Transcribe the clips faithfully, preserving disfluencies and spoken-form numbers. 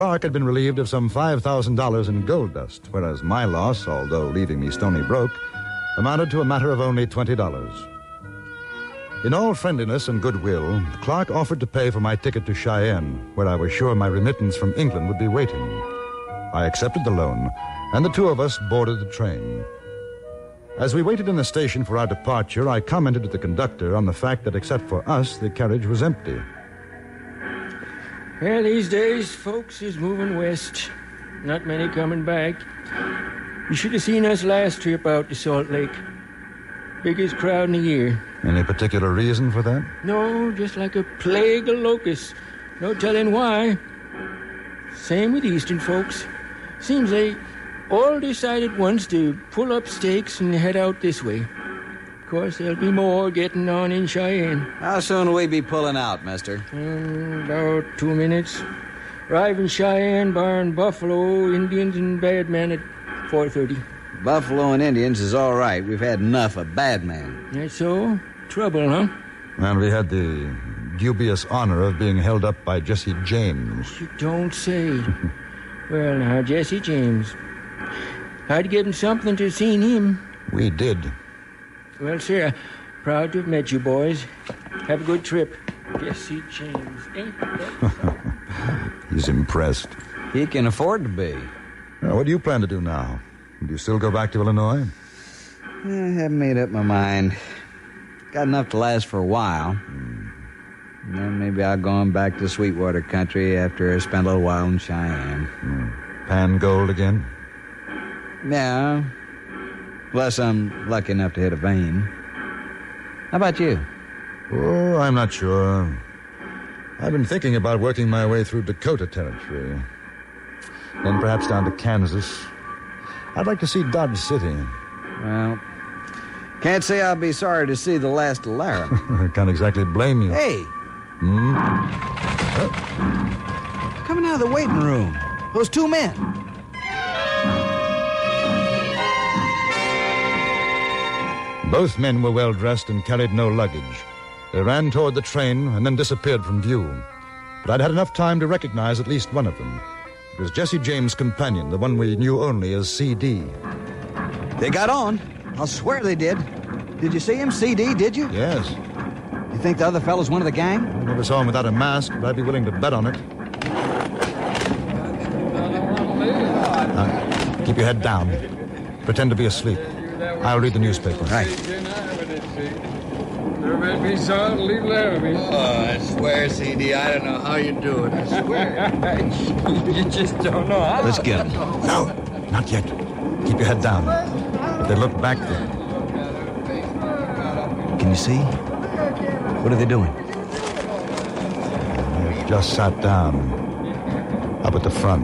Clark had been relieved of some five thousand dollars in gold dust, whereas my loss, although leaving me stony broke, amounted to a matter of only twenty dollars. In all friendliness and goodwill, Clark offered to pay for my ticket to Cheyenne, where I was sure my remittance from England would be waiting. I accepted the loan, and the two of us boarded the train. As we waited in the station for our departure, I commented to the conductor on the fact that except for us, the carriage was empty. Well, these days, folks is moving west. Not many coming back. You should have seen us last trip out to Salt Lake. Biggest crowd in the year. Any particular reason for that? No, just like a plague of locusts. No telling why. Same with Eastern folks. Seems they all decided once to pull up stakes and head out this way. Of course, there'll be more getting on in Cheyenne. How soon will we be pulling out, mister? Um, about two minutes. Arrive in Cheyenne, barring Buffalo, Indians, and bad men at four thirty. Buffalo and Indians is all right. We've had enough of bad men. That's so? Trouble, huh? And we had the dubious honor of being held up by Jesse James. You don't say. Well, now, Jesse James. I'd give him something to have seen him. We did. Well, sir, proud to have met you boys. Have a good trip. Jesse James. Ain't that... He's impressed. He can afford to be. Now, what do you plan to do now? Do you still go back to Illinois? I haven't made up my mind. Got enough to last for a while. Mm. And then maybe I'll go on back to Sweetwater country after I spend a little while in Cheyenne. Mm. Pan gold again? Yeah. Unless I'm lucky enough to hit a vein. How about you? Oh, I'm not sure. I've been thinking about working my way through Dakota Territory. Then perhaps down to Kansas. I'd like to see Dodge City. Well, can't say I'll be sorry to see the last of Laramie. Can't exactly blame you. Hey! Hmm? Oh. Coming out of the waiting room. Those two men. Both men were well-dressed and carried no luggage. They ran toward the train and then disappeared from view. But I'd had enough time to recognize at least one of them. It was Jesse James' companion, the one we knew only as C D. They got on. I'll swear they did. Did you see him, C D, did you? Yes. You think the other fellow's one of the gang? I never saw him without a mask, but I'd be willing to bet on it. Now, keep your head down. Pretend to be asleep. I'll read the newspaper. Right. Oh, I swear, C D, I don't know how you do it. I swear. You just don't know how. Let's get him. No, not yet. Keep your head down. If they look back there. Can you see? What are they doing? They've just sat down. Up at the front.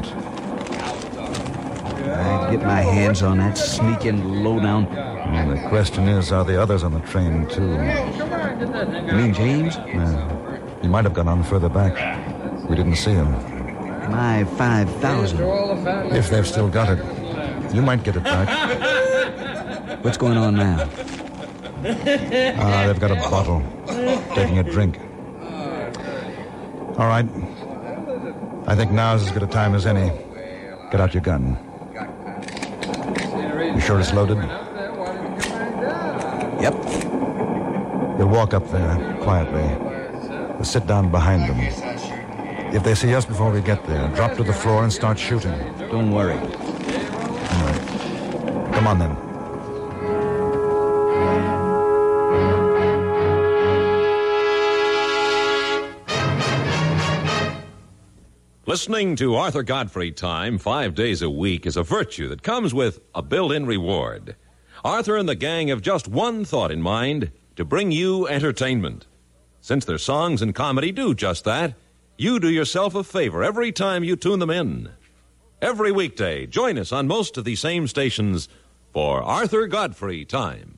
I'd get my hands on that sneaking lowdown. And the question is, are the others on the train, too? You mean James? Yeah. He might have gone on further back. We didn't see him. My five thousand. If they've still got it, you might get it back. What's going on now? Ah, they've got a bottle. Taking a drink. All right. I think now's as good a time as any. Get out your gun. You sure it's loaded? Yep. We'll walk up there, quietly. We'll sit down behind them. If they see us before we get there, drop to the floor and start shooting. Don't worry. All right. Come on, then. Listening to Arthur Godfrey Time five days a week is a virtue that comes with a built-in reward. Arthur and the gang have just one thought in mind, to bring you entertainment. Since their songs and comedy do just that, you do yourself a favor every time you tune them in. Every weekday, join us on most of these same stations for Arthur Godfrey Time.